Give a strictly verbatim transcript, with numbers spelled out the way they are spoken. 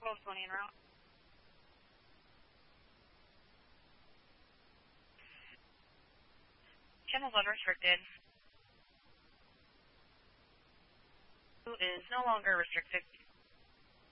twelve twenty en route. Channels unrestricted. Is no longer restricted.